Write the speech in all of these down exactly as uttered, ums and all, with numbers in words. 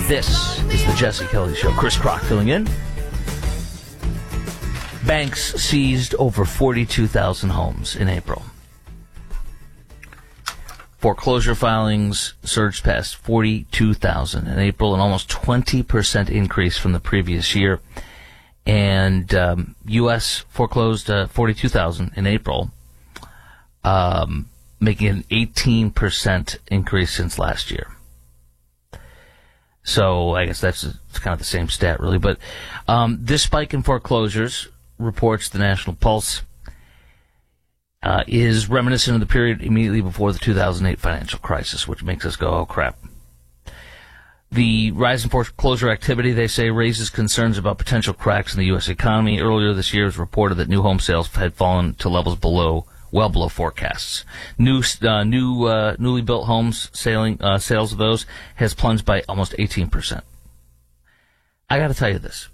This is the Jesse Kelly Show. Chris Crock filling in. Banks seized over forty-two thousand homes in April. Foreclosure filings surged past forty-two thousand in April, an almost twenty percent increase from the previous year. And um, U S foreclosed uh, forty-two thousand in April, um, making an eighteen percent increase since last year. So I guess that's it's kind of the same stat, really. But um, this spike in foreclosures, reports the National Pulse, uh, is reminiscent of the period immediately before the two thousand eight financial crisis, which makes us go, oh, crap. The rise in foreclosure activity, they say, raises concerns about potential cracks in the U S economy. Earlier this year, it was reported that new home sales had fallen to levels below, well below forecasts. New, uh, new, uh, newly built homes sailing, uh, sales of those has plunged by almost eighteen percent. I got to tell you this.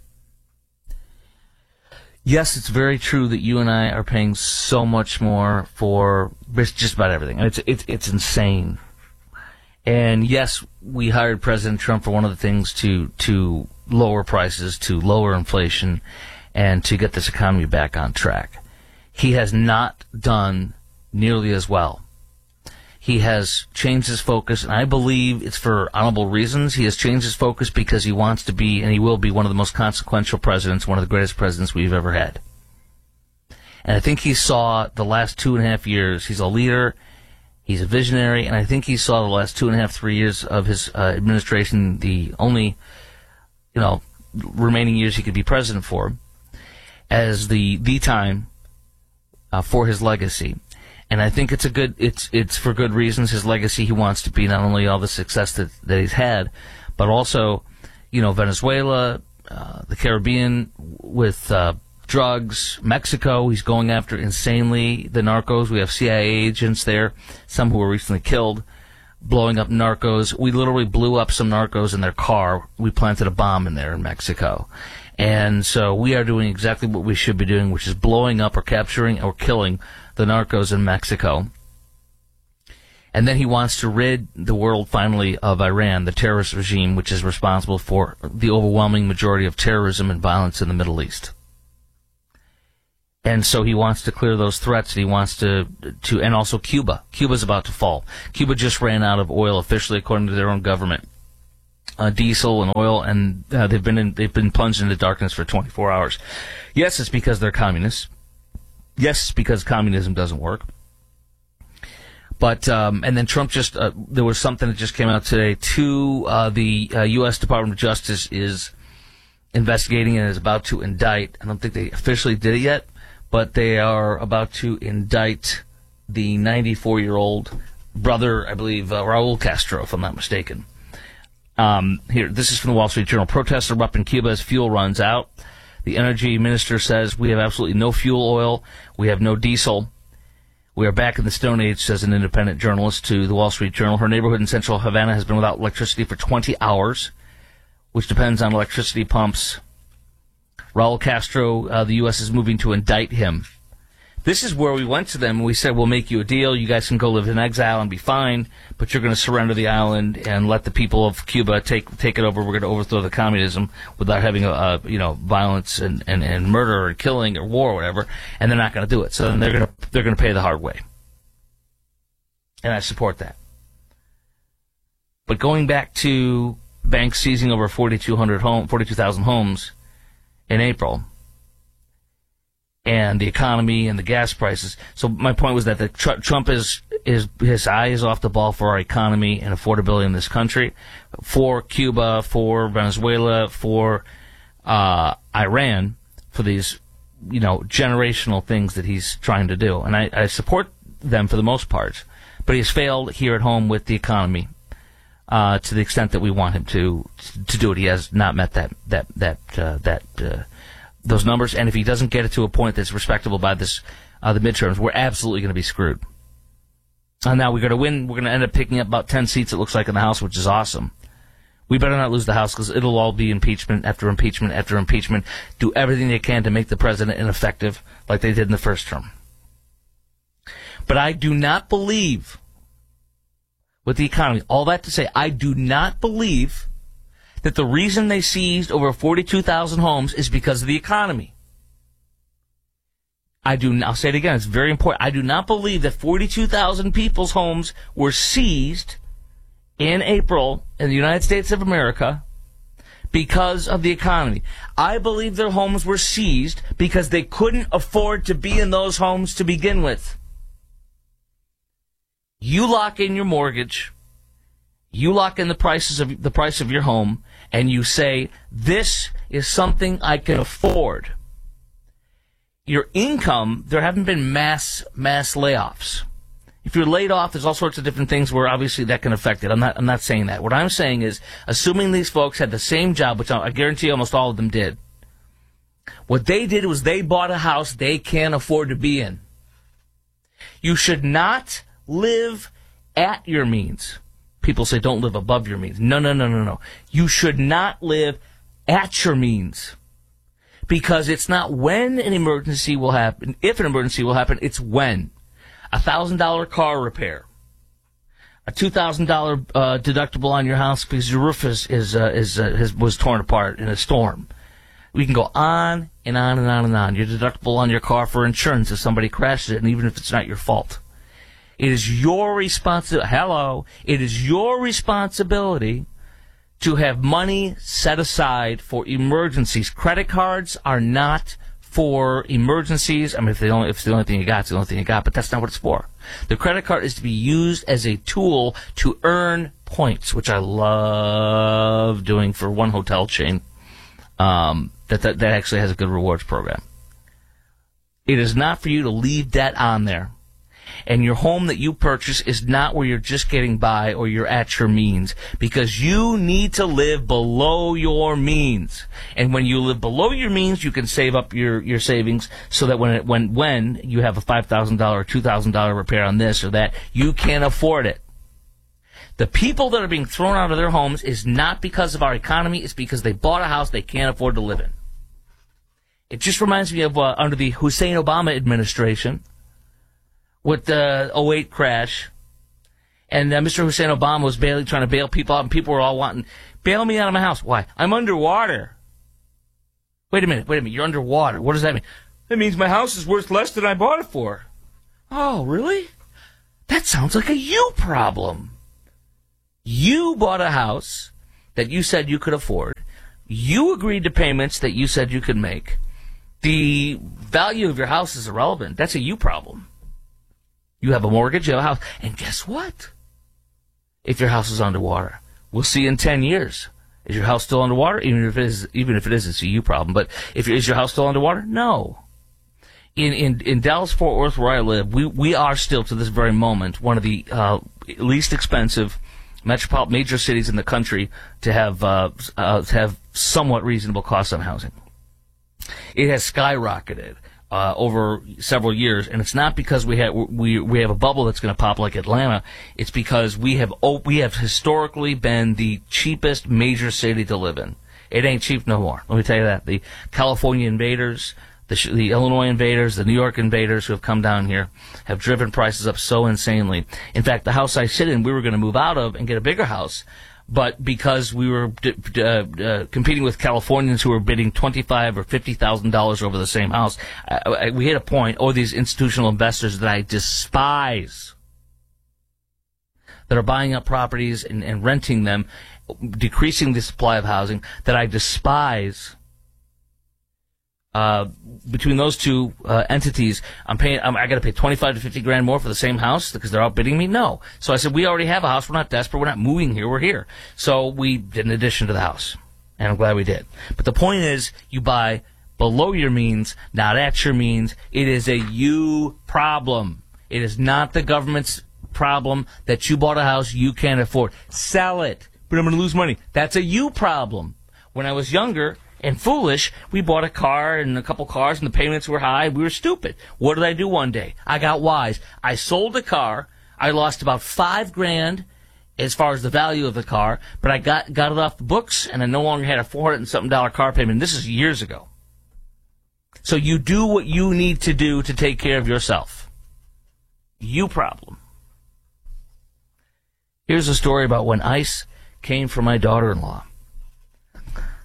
Yes, it's very true that you and I are paying so much more for just about everything. It's it's it's insane. And yes, we hired President Trump for one of the things to to lower prices, to lower inflation, and to get this economy back on track. He has not done nearly as well. He has changed his focus, and I believe it's for honorable reasons. He has changed his focus because he wants to be, and he will be, one of the most consequential presidents, one of the greatest presidents we've ever had. And I think he saw the last two and a half years, he's a leader, he's a visionary, and I think he saw the last two and a half, three years of his uh, administration, the only, you know, remaining years he could be president for, as the, the time uh, for his legacy. And I think it's a good, it's, it's for good reasons. His legacy, he wants to be not only all the success that, that he's had, but also, you know, Venezuela, uh, the Caribbean with, uh, drugs, Mexico, he's going after insanely the narcos. We have C I A agents there, some who were recently killed, blowing up narcos. We literally blew up some narcos in their car. We planted a bomb in there in Mexico. And so we are doing exactly what we should be doing, which is blowing up or capturing or killing the narcos in Mexico. And then he wants to rid the world finally of Iran, the terrorist regime, which is responsible for the overwhelming majority of terrorism and violence in the Middle East. And so he wants to clear those threats, and he wants to, to, and also Cuba. Cuba's about to fall. Cuba just ran out of oil officially, according to their own government. Uh, diesel and oil, and uh, they've been in, they've been plunged into darkness for twenty-four hours. Yes, it's because they're communists. Yes, it's because communism doesn't work. But, um, and then Trump just, uh, there was something that just came out today, too. Uh, the uh, U S Department of Justice is investigating and is about to indict. I don't think they officially did it yet, but they are about to indict the ninety-four-year-old brother, I believe, uh, Raul Castro, if I'm not mistaken. Um, here, this is from the Wall Street Journal. Protests are up in Cuba as fuel runs out. The energy minister says we have absolutely no fuel oil. We have no diesel. We are back in the Stone Age, says an independent journalist to the Wall Street Journal. Her neighborhood in central Havana has been without electricity for twenty hours, which depends on electricity pumps. Raul Castro, uh, the U S is moving to indict him. This is where we went to them and we said, we'll make you a deal. You guys can go live in exile and be fine, but you're going to surrender the island and let the people of Cuba take take it over. We're going to overthrow the communism without having a, a you know violence and, and, and murder or killing or war or whatever. And they're not going to do it. So then they're going to they're going to pay the hard way. And I support that. But going back to banks seizing over forty-two hundred home forty-two thousand homes in April, and the economy and the gas prices. So my point was that the tr- Trump is, is, his eye is off the ball for our economy and affordability in this country, for Cuba, for Venezuela, for, uh, Iran, for these, you know, generational things that he's trying to do. And I, I support them for the most part, but he's failed here at home with the economy, uh, to the extent that we want him to, to do it. He has not met that, that, that, uh, that, uh, those numbers, and if he doesn't get it to a point that's respectable by this uh, the midterms, we're absolutely going to be screwed. And now we're going to win. We're going to end up picking up about ten seats, it looks like, in the House, which is awesome. We better not lose the House because it'll all be impeachment after impeachment after impeachment. Do everything they can to make the president ineffective like they did in the first term. But I do not believe, with the economy, all that to say, I do not believe that the reason they seized over forty-two thousand homes is because of the economy. I do, I'll say it again, it's very important. I do not believe that forty-two thousand people's homes were seized in April in the United States of America because of the economy. I believe their homes were seized because they couldn't afford to be in those homes to begin with. You lock in your mortgage, you lock in the prices of the price of your home, and you say, this is something I can afford. Your income, there haven't been mass mass layoffs. If you're laid off, there's all sorts of different things where obviously that can affect it. I'm not I'm not saying that. What I'm saying is, assuming these folks had the same job, which I guarantee almost all of them did, what they did was they bought a house they can't afford to be in. You should not live at your means. People say don't live above your means. No, no, no, no, no. You should not live at your means. Because it's not when an emergency will happen, if an emergency will happen, it's when. A one thousand dollars car repair. A two thousand dollars uh, deductible on your house because your roof is, is, uh, is, uh, has, was torn apart in a storm. We can go on and on and on and on. Your deductible on your car for insurance if somebody crashes it, and even if it's not your fault. It is your responsibility. Hello. It is your responsibility to have money set aside for emergencies. Credit cards are not for emergencies. I mean, if, they only, if it's the only thing you got, it's the only thing you got, but that's not what it's for. The credit card is to be used as a tool to earn points, which I love doing for one hotel chain um, that, that, that actually has a good rewards program. It is not for you to leave debt on there. And your home that you purchase is not where you're just getting by or you're at your means, because you need to live below your means. And when you live below your means, you can save up your, your savings so that when it, when when you have a five thousand dollars or two thousand dollars repair on this or that, you can afford it. The people that are being thrown out of their homes is not because of our economy, it's because they bought a house they can't afford to live in. It just reminds me of uh, under the Hussein Obama administration, with the oh eight crash, and uh, Mister Hussein Obama was bailing, trying to bail people out, and people were all wanting, bail me out of my house. Why? I'm underwater. Wait a minute, wait a minute, you're underwater. What does that mean? That means my house is worth less than I bought it for. Oh, really? That sounds like a you problem. You bought a house that you said you could afford. You agreed to payments that you said you could make. The value of your house is irrelevant. That's a you problem. You have a mortgage, you have a house, and guess what? If your house is underwater, we'll see in ten years. Is your house still underwater? Even if it is, even if it is, it's a you problem. But if is your house still underwater? No. In in in Dallas Fort Worth, where I live, we we are still to this very moment one of the uh, least expensive metropolitan major cities in the country to have uh, uh, to have somewhat reasonable costs on housing. It has skyrocketed Uh, over several years, and it's not because we have we we have a bubble that's going to pop like Atlanta. It's because we have oh, we have historically been the cheapest major city to live in. It ain't cheap no more. Let me tell you that. The California invaders, the the Illinois invaders, the New York invaders who have come down here have driven prices up so insanely. In fact, the house I sit in, we were going to move out of and get a bigger house. But because we were d- d- uh, uh, competing with Californians who were bidding twenty-five thousand dollars or fifty thousand dollars over the same house, I, I, we hit a point, or these institutional investors that I despise, that are buying up properties and, and renting them, decreasing the supply of housing, that I despise. Uh, between those two uh, entities, I'm paying. I'm, I got to pay twenty-five to fifty grand more for the same house because they're outbidding me. No, so I said we already have a house. We're not desperate. We're not moving here. We're here. So we did an addition to the house, and I'm glad we did. But the point is, you buy below your means, not at your means. It is a you problem. It is not the government's problem that you bought a house you can't afford. Sell it, but I'm going to lose money. That's a you problem. When I was younger and foolish, we bought a car and a couple cars, and the payments were high. We were stupid. What did I do one day? I got wise. I sold a car. I lost about five grand as far as the value of the car, but I got got it off the books, and I no longer had a four hundred and something dollar car payment. This is years ago. So you do what you need to do to take care of yourself. You problem. Here's a story about when ICE came for my daughter-in-law.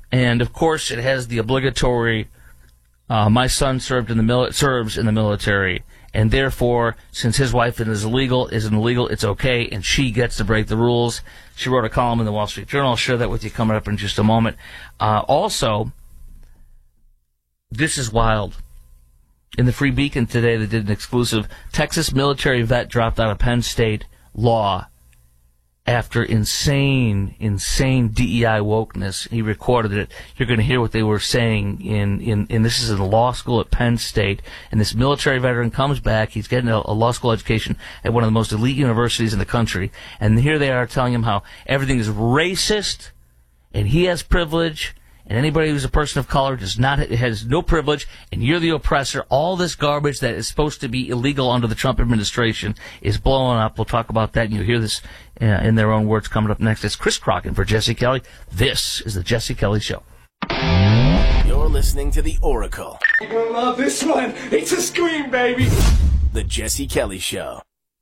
And, of course, it has the obligatory, uh, my son served in the mili- serves in the military, and therefore, since his wife is illegal, isn't illegal, it's okay, and she gets to break the rules. She wrote a column in the Wall Street Journal. I'll share that with you coming up in just a moment. Uh, also, this is wild. In the Free Beacon today, they did an exclusive. Texas military vet dropped out of Penn State law after insane, insane D E I wokeness. He recorded it. You're going to hear what they were saying in, in, in this is in law school at Penn State. And this military veteran comes back. He's getting a, a law school education at one of the most elite universities in the country. And here they are telling him how everything is racist and he has privilege. And anybody who's a person of color does not has no privilege, and you're the oppressor. All this garbage that is supposed to be illegal under the Trump administration is blowing up. We'll talk about that, and you'll hear this uh, in their own words coming up next. It's Chris Crocken for Jesse Kelly. This is the Jesse Kelly Show. You're listening to The Oracle. You're gonna love this one. It's a scream, baby. The Jesse Kelly Show.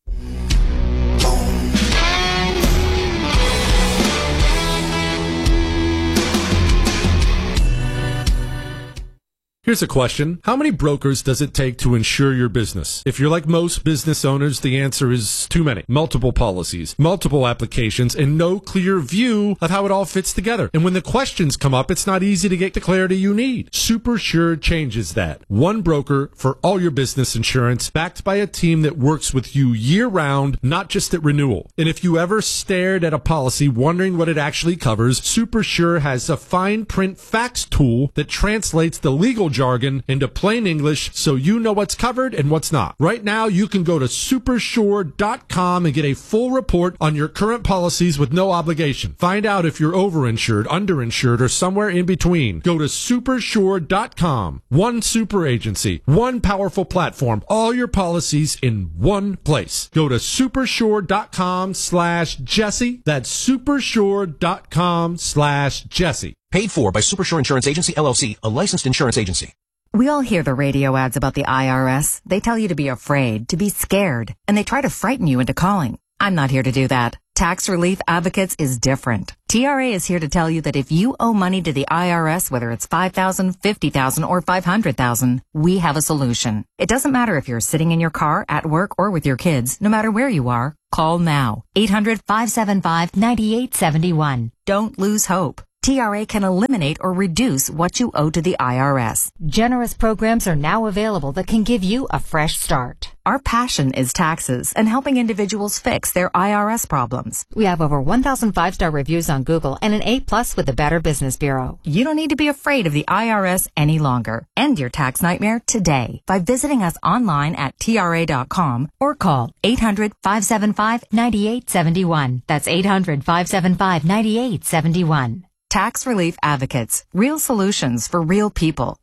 Here's a question. How many brokers does it take to insure your business? If you're like most business owners, the answer is too many. Multiple policies, multiple applications, and no clear view of how it all fits together. And when the questions come up, it's not easy to get the clarity you need. SuperSure changes that. One broker for all your business insurance, backed by a team that works with you year-round, not just at renewal. And if you ever stared at a policy wondering what it actually covers, SuperSure has a fine print facts tool that translates the legal jargon into plain English so you know what's covered and what's not. Right now, you can go to super sure dot com and get a full report on your current policies with no obligation. Find out if you're overinsured, underinsured, or somewhere in between. Go to super sure dot com. One super agency, one powerful platform, all your policies in one place. Go to super sure dot com slash Jesse. That's super sure dot com slash Jesse. Paid for by SuperSure Insurance Agency, L L C, a licensed insurance agency. We all hear the radio ads about the I R S. They tell you to be afraid, to be scared, and they try to frighten you into calling. I'm not here to do that. Tax Relief Advocates is different. T R A is here to tell you that if you owe money to the I R S, whether it's five thousand dollars, fifty thousand dollars, or five hundred thousand dollars, we have a solution. It doesn't matter if you're sitting in your car, at work, or with your kids. No matter where you are, call now. eight hundred, five seven five, nine eight seven one. Don't lose hope. T R A can eliminate or reduce what you owe to the I R S. Generous programs are now available that can give you a fresh start. Our passion is taxes and helping individuals fix their I R S problems. We have over one thousand five-star reviews on Google and an A plus with the Better Business Bureau. You don't need to be afraid of the I R S any longer. End your tax nightmare today by visiting us online at T R A dot com or call eight hundred, five seven five, nine eight seven one. That's eight hundred, five seven five, nine eight seven one. Tax Relief Advocates. Real solutions for real people.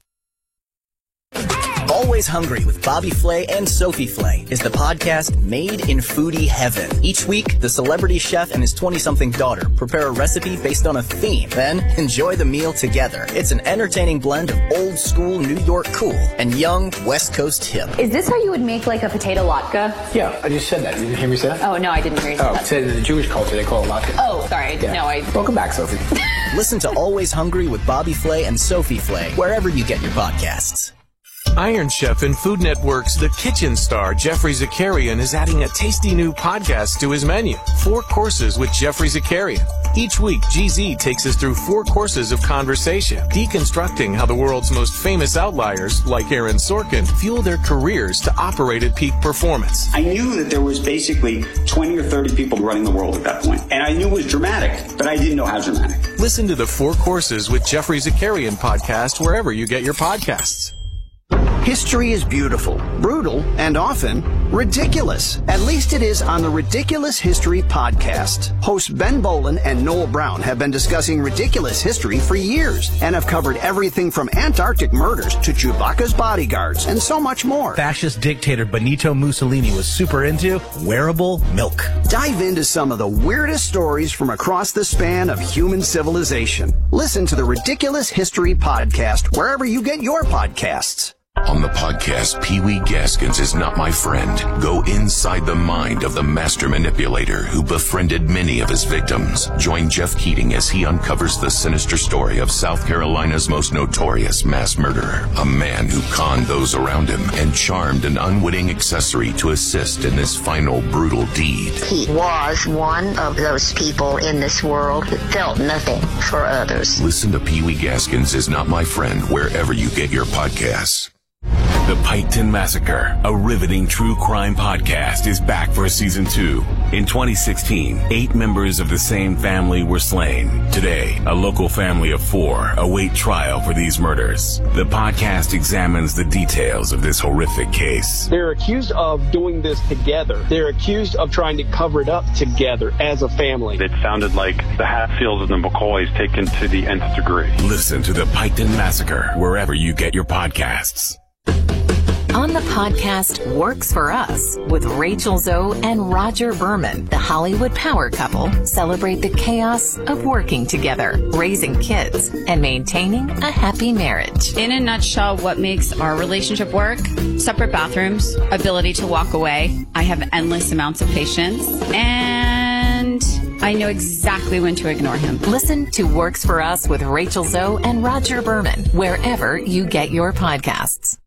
Always Hungry with Bobby Flay and Sophie Flay is the podcast made in foodie heaven. Each week, the celebrity chef and his twenty-something daughter prepare a recipe based on a theme, then enjoy the meal together. It's an entertaining blend of old school New York cool and young West Coast hip. Is this how you would make like a potato latke? Yeah, I just said that. You didn't hear me say that? Oh, no, I didn't hear you say Oh, that. say that in the Jewish culture they call it latke. Oh, sorry. Yeah. No, I... Welcome back, Sophie. Listen to Always Hungry with Bobby Flay and Sophie Flay wherever you get your podcasts. Iron Chef and Food Network's The Kitchen star, Jeffrey Zakarian, is adding a tasty new podcast to his menu. Four Courses with Jeffrey Zakarian. Each week, G Z takes us through four courses of conversation, deconstructing how the world's most famous outliers, like Aaron Sorkin, fuel their careers to operate at peak performance. I knew that there was basically twenty or thirty people running the world at that point. And I knew it was dramatic, but I didn't know how dramatic. Listen to the Four Courses with Jeffrey Zakarian podcast wherever you get your podcasts. History is beautiful, brutal, and often ridiculous. At least it is on the Ridiculous History podcast. Hosts Ben Bolin and Noel Brown have been discussing ridiculous history for years and have covered everything from Antarctic murders to Chewbacca's bodyguards and so much more. Fascist dictator Benito Mussolini was super into wearable milk. Dive into some of the weirdest stories from across the span of human civilization. Listen to the Ridiculous History podcast wherever you get your podcasts. On the podcast, Pee Wee Gaskins is Not My Friend. Go inside the mind of the master manipulator who befriended many of his victims. Join Jeff Keating as he uncovers the sinister story of South Carolina's most notorious mass murderer. A man who conned those around him and charmed an unwitting accessory to assist in this final brutal deed. He was one of those people in this world who felt nothing for others. Listen to Pee Wee Gaskins is Not My Friend wherever you get your podcasts. The Piketon Massacre, a riveting true crime podcast, is back for season two. In twenty sixteen, eight members of the same family were slain. Today, a local family of four await trial for these murders. The podcast examines the details of this horrific case. They're accused of doing this together. They're accused of trying to cover it up together as a family. It sounded like the Hatfields and the McCoys taken to the nth degree. Listen to The Piketon Massacre wherever you get your podcasts. On the podcast Works For Us with Rachel Zoe and Roger Berman, the Hollywood power couple celebrate the chaos of working together, raising kids, and maintaining a happy marriage. In a nutshell, what makes our relationship work? Separate bathrooms, ability to walk away. I have endless amounts of patience, and I know exactly when to ignore him. Listen to Works For Us with Rachel Zoe and Roger Berman wherever you get your podcasts.